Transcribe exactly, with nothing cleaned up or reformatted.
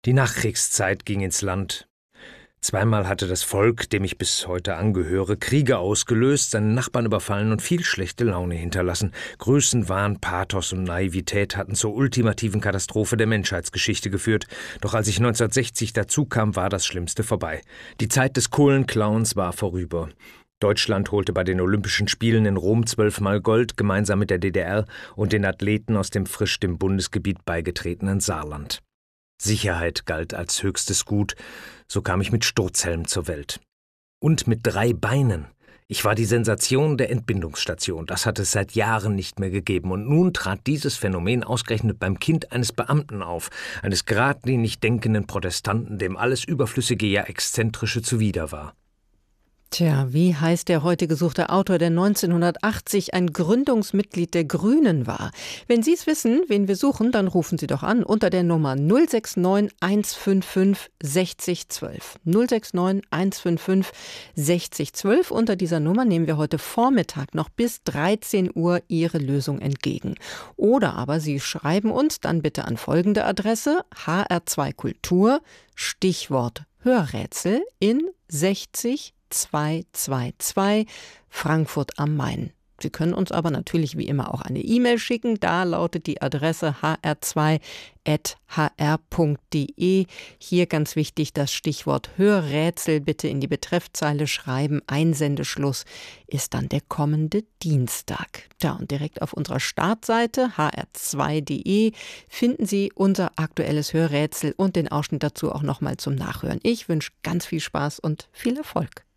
Die Nachkriegszeit ging ins Land. Zweimal hatte das Volk, dem ich bis heute angehöre, Kriege ausgelöst, seine Nachbarn überfallen und viel schlechte Laune hinterlassen. Größenwahn, Pathos und Naivität hatten zur ultimativen Katastrophe der Menschheitsgeschichte geführt. Doch als ich neunzehnhundertsechzig dazukam, war das Schlimmste vorbei. Die Zeit des Kohlenclowns war vorüber. Deutschland holte bei den Olympischen Spielen in Rom zwölfmal Gold, gemeinsam mit der D D R und den Athleten aus dem frisch dem Bundesgebiet beigetretenen Saarland. Sicherheit galt als höchstes Gut, so kam ich mit Sturzhelm zur Welt. Und mit drei Beinen. Ich war die Sensation der Entbindungsstation, das hat es seit Jahren nicht mehr gegeben. Und nun trat dieses Phänomen ausgerechnet beim Kind eines Beamten auf, eines geradlinig denkenden Protestanten, dem alles Überflüssige, ja Exzentrische zuwider war. Tja, wie heißt der heute gesuchte Autor, der neunzehnhundertachtzig ein Gründungsmitglied der Grünen war? Wenn Sie es wissen, wen wir suchen, dann rufen Sie doch an unter der Nummer null sechs neun eins fünf fünf sechzig zwölf. null sechs neun eins fünf fünf sechzig zwölf. Unter dieser Nummer nehmen wir heute Vormittag noch bis dreizehn Uhr Ihre Lösung entgegen. Oder aber Sie schreiben uns dann bitte an folgende Adresse: H R zwei Kultur, Stichwort Hörrätsel in sechzig zweihundertzweiundzwanzig Frankfurt am Main. Sie können uns aber natürlich wie immer auch eine E-Mail schicken. Da lautet die Adresse h r zwei at h r punkt d e. Hier ganz wichtig das Stichwort Hörrätsel bitte in die Betreffzeile schreiben. Einsendeschluss ist dann der kommende Dienstag. Ja, und direkt auf unserer Startseite h r zwei punkt d e finden Sie unser aktuelles Hörrätsel und den Ausschnitt dazu auch nochmal zum Nachhören. Ich wünsche ganz viel Spaß und viel Erfolg.